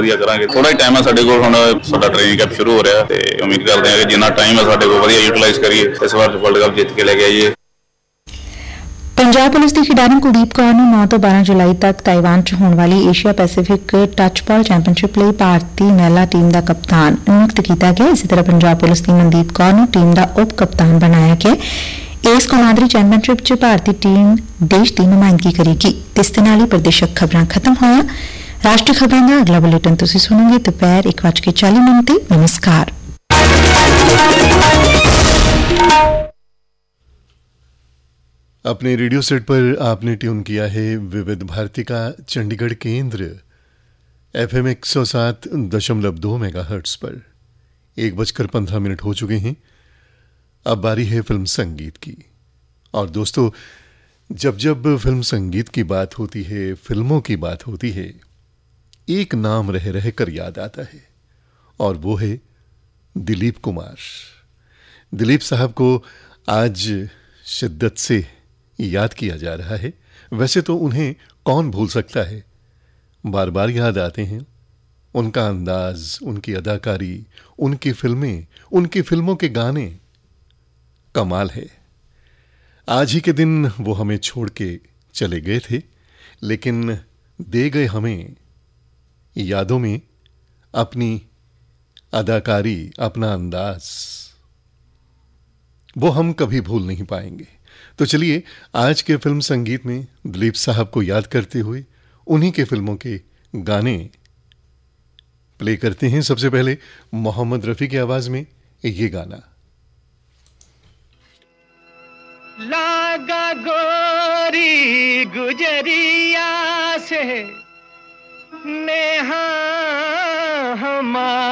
ਵਧੀਆ ਕਰਾਂਗੇ। ਥੋੜਾ ਹੀ ਟਾਈਮ ਹੈ ਸਾਡੇ ਕੋਲ, ਹੁਣ ਸਾਡਾ ਟ੍ਰੇਨਿੰਗ ਕੈਂਪ ਸ਼ੁਰੂ ਹੋ ਰਿਹਾ ਤੇ ਉਮੀਦ ਕਰਦੇ ਹਾਂ ਕਿ ਜਿੰਨਾ ਟਾਈਮ ਹੈ ਸਾਡੇ ਕੋਲ ਵਧੀਆ ਯੂਟਿਲਾਈਜ਼ ਕਰੀਏ, ਇਸ ਵਾਰ ਵਰਲਡ ਕੱਪ ਜਿੱਤ ਕੇ ਲੈ ਕੇ ਆਈਏ। ਪੰਜਾਬ ਪੁਲਿਸ ਦੀ ਖਿਡਾਰਨ ਕੁਲਦੀਪ ਕੌਰ ਨੂੰ 9 ਤੋਂ 12 ਜੁਲਾਈ ਤੱਕ ਤਾਈਵਾਨ 'ਚ ਹੋਣ ਵਾਲੀ ਏਸ਼ੀਆ ਪੈਸੀਫਿਕ ਟੱਚਬਾਲ ਚੈਂਪੀਅਨਸ਼ਿਪ ਲਈ ਭਾਰਤੀ ਮਹਿਲਾ ਟੀਮ ਦਾ ਕਪਤਾਨ ਨਿਯੁਕਤ ਕੀਤਾ ਗਿਆ। ਇਸੇ ਤਰ੍ਹਾਂ ਪੰਜਾਬ ਪੁਲਿਸ ਦੀ ਮਨਦੀਪ ਕੌਰ ਨੂੰ ਟੀਮ ਦਾ ਉਪ ਕਪਤਾਨ ਬਣਾਇਆ ਗਿਆ। ਇਸ ਕੌਮਾਂਤਰੀ ਚੈਂਪੀਅਨਸ਼ਿਪ 'ਚ ਭਾਰਤੀ ਟੀਮ ਦੇਸ਼ ਦੀ ਨੁਮਾਇੰਦਗੀ ਕਰੇਗੀ। ਤੇ ਇਸ ਦੇ ਨਾਲ ਹੀ ਪ੍ਰਦੇਸ਼ਕ ਖਬਰਾਂ ਖਤਮ ਹੋਈਆਂ। ਰਾਸ਼ਟਰੀ ਖਬਰਾਂ ਦਾ ਅਗਲਾ ਬੁਲੇਟਿਨ ਤੁਸੀਂ ਸੁਣੋਗੇ ਦੁਪਹਿਰ 1:40 ਤੇ। ਨਮਸਕਾਰ। अपने रेडियो सेट पर आपने ट्यून किया है विविध भारती का चंडीगढ़ केंद्र FM 107.2 मेगाहर्ट्ज पर। 1:15 हो चुके हैं। अब बारी है फिल्म संगीत की। और दोस्तों, जब जब फिल्म संगीत की बात होती है, फिल्मों की बात होती है, एक नाम रह रह कर याद आता है और वो है दिलीप कुमार। दिलीप साहब को आज शिद्दत से याद किया जा रहा है। वैसे तो उन्हें कौन भूल सकता है, बार बार याद आते हैं उनका अंदाज, उनकी अदाकारी, उनकी फिल्में, उनकी फिल्मों के गाने कमाल है। आज ही के दिन वो हमें छोड़ के चले गए थे, लेकिन दे गए हमें यादों में अपनी अदाकारी, अपना अंदाज, वो हम कभी भूल नहीं पाएंगे। तो चलिए आज के फिल्म संगीत में दिलीप साहब को याद करते हुए उन्हीं के फिल्मों के गाने प्ले करते हैं। सबसे पहले मोहम्मद रफ़ी की आवाज में ये गाना। लागा गोरी गुजरिया से नेहा हमारा